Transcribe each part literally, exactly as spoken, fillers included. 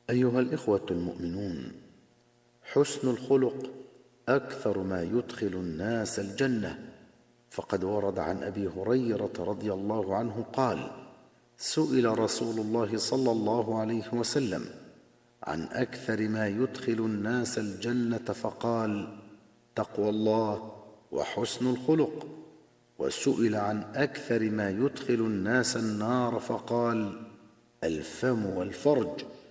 أيها الإخوة المؤمنون، حسن الخلق أكثر ما يدخل الناس الجنة، فقد ورد عن أبي هريرة رضي الله عنه قال: سئل رسول الله صلى الله عليه وسلم عن أكثر ما يدخل الناس الجنة فقال: تقوى الله وحسن الخلق. وسئل عن أكثر ما يدخل الناس النار فقال: الفم والفرج.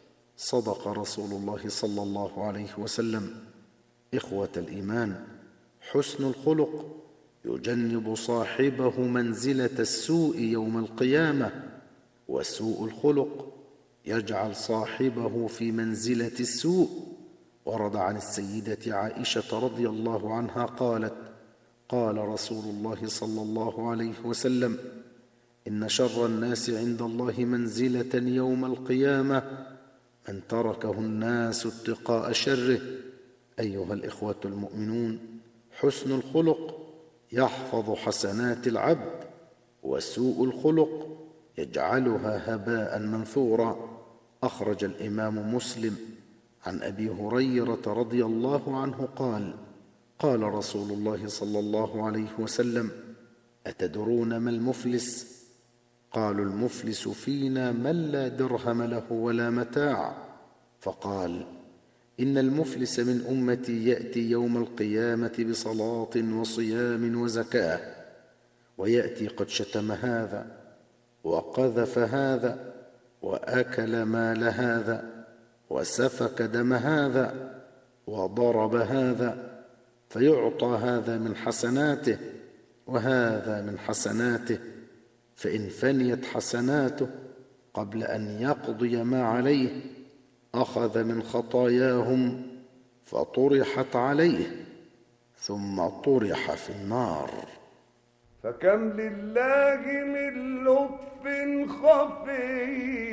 صدق رسول الله صلى الله عليه وسلم. إخوة الإيمان، حسن الخلق يجنب صاحبه منزلة السوء يوم القيامة، وسوء الخلق يجعل صاحبه في منزلة السوء. ورد عن السيدة عائشة رضي الله عنها قالت: قال رسول الله صلى الله عليه وسلم: إن شر الناس عند الله منزلة يوم القيامة من تركه الناس اتقاء شره. أيها الإخوة المؤمنون، حسن الخلق يحفظ حسنات العبد، وسوء الخلق يجعلها هباء منثورا. أخرج الإمام مسلم عن أبي هريرة رضي الله عنه قال: قال رسول الله صلى الله عليه وسلم: أتدرون ما المفلس؟ قالوا: المفلس فينا من لا درهم له ولا متاع. فقال: إن المفلس من أمتي يأتي يوم القيامة بصلاة وصيام وزكاة، ويأتي قد شتم هذا وقذف هذا وأكل مال هذا وسفك دم هذا وضرب هذا، فيعطى هذا من حسناته وهذا من حسناته، فإن فنيت حسناته قبل أن يقضي ما عليه أخذ من خطاياهم فطرحت عليه ثم طرح في النار. فكم لله من لطف خفي